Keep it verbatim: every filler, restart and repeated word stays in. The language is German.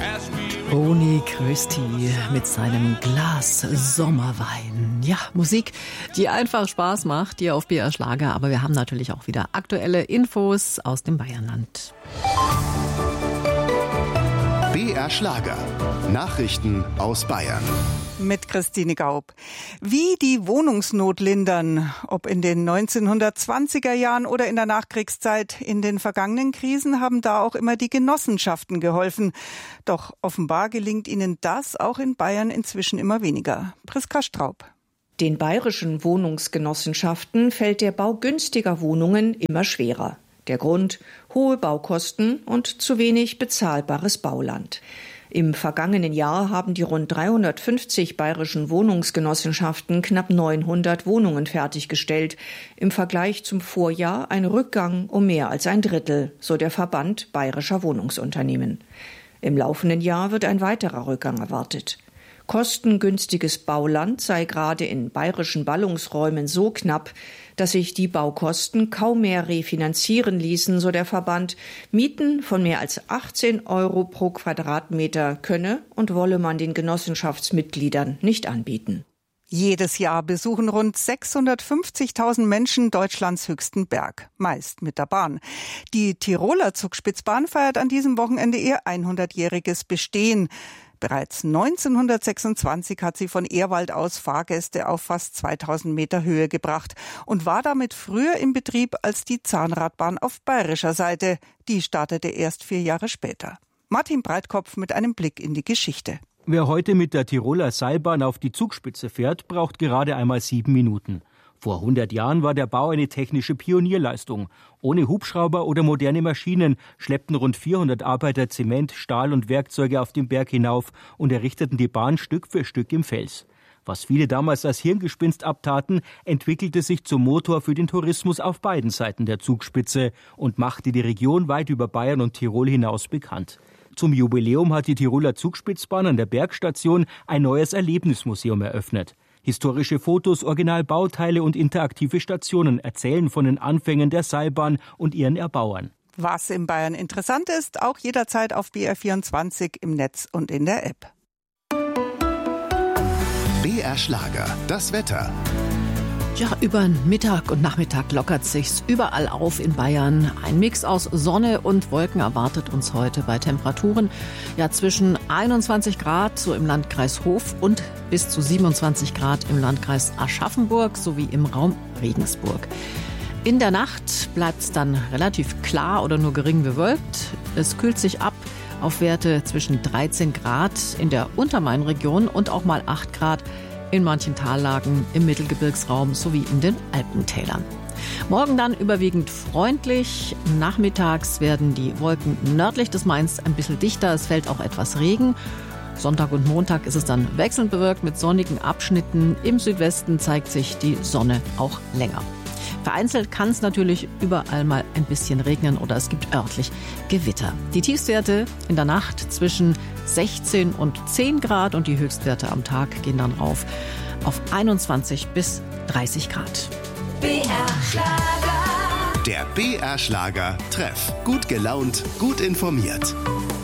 Boni Christie mit seinem Glas Sommerwein. Ja, Musik, die einfach Spaß macht, hier auf B R Schlager. Aber wir haben natürlich auch wieder aktuelle Infos aus dem Bayernland. B R Schlager. Nachrichten aus Bayern. Mit Christine Gaub. Wie die Wohnungsnot lindern, ob in den neunzehnhundertzwanziger Jahren oder in der Nachkriegszeit, in den vergangenen Krisen haben da auch immer die Genossenschaften geholfen. Doch offenbar gelingt ihnen das auch in Bayern inzwischen immer weniger. Priska Straub. Den bayerischen Wohnungsgenossenschaften fällt der Bau günstiger Wohnungen immer schwerer. Der Grund: hohe Baukosten und zu wenig bezahlbares Bauland. Im vergangenen Jahr haben die rund dreihundertfünfzig bayerischen Wohnungsgenossenschaften knapp neunhundert Wohnungen fertiggestellt. Im Vergleich zum Vorjahr ein Rückgang um mehr als ein Drittel, so der Verband bayerischer Wohnungsunternehmen. Im laufenden Jahr wird ein weiterer Rückgang erwartet. Kostengünstiges Bauland sei gerade in bayerischen Ballungsräumen so knapp, dass sich die Baukosten kaum mehr refinanzieren ließen, so der Verband. Mieten von mehr als achtzehn Euro pro Quadratmeter könne und wolle man den Genossenschaftsmitgliedern nicht anbieten. Jedes Jahr besuchen rund sechshundertfünfzigtausend Menschen Deutschlands höchsten Berg, meist mit der Bahn. Die Tiroler Zugspitzbahn feiert an diesem Wochenende ihr hundertjähriges Bestehen. Bereits neunzehnhundertsechsundzwanzig hat sie von Ehrwald aus Fahrgäste auf fast zweitausend Meter Höhe gebracht und war damit früher im Betrieb als die Zahnradbahn auf bayerischer Seite. Die startete erst vier Jahre später. Martin Breitkopf mit einem Blick in die Geschichte. Wer heute mit der Tiroler Seilbahn auf die Zugspitze fährt, braucht gerade einmal sieben Minuten. Vor hundert Jahren war der Bau eine technische Pionierleistung. Ohne Hubschrauber oder moderne Maschinen schleppten rund vierhundert Arbeiter Zement, Stahl und Werkzeuge auf den Berg hinauf und errichteten die Bahn Stück für Stück im Fels. Was viele damals als Hirngespinst abtaten, entwickelte sich zum Motor für den Tourismus auf beiden Seiten der Zugspitze und machte die Region weit über Bayern und Tirol hinaus bekannt. Zum Jubiläum hat die Tiroler Zugspitzbahn an der Bergstation ein neues Erlebnismuseum eröffnet. Historische Fotos, Originalbauteile und interaktive Stationen erzählen von den Anfängen der Seilbahn und ihren Erbauern. Was in Bayern interessant ist, auch jederzeit auf B R vierundzwanzig im Netz und in der App. B R Schlager, das Wetter. Ja, über Mittag und Nachmittag lockert sich's überall auf in Bayern. Ein Mix aus Sonne und Wolken erwartet uns heute bei Temperaturen ja zwischen einundzwanzig Grad so im Landkreis Hof und bis zu siebenundzwanzig Grad im Landkreis Aschaffenburg sowie im Raum Regensburg. In der Nacht bleibt's dann relativ klar oder nur gering bewölkt. Es kühlt sich ab auf Werte zwischen dreizehn Grad in der Untermainregion und auch mal acht Grad in manchen Tallagen im Mittelgebirgsraum sowie in den Alpentälern. Morgen dann überwiegend freundlich. Nachmittags werden die Wolken nördlich des Mains ein bisschen dichter. Es fällt auch etwas Regen. Sonntag und Montag ist es dann wechselnd bewölkt mit sonnigen Abschnitten. Im Südwesten zeigt sich die Sonne auch länger. Vereinzelt kann es natürlich überall mal ein bisschen regnen oder es gibt örtlich Gewitter. Die Tiefstwerte in der Nacht zwischen sechzehn und zehn Grad und die Höchstwerte am Tag gehen dann rauf auf einundzwanzig bis dreißig Grad. B R Schlager. Der B R Schlager Treff. Gut gelaunt, gut informiert.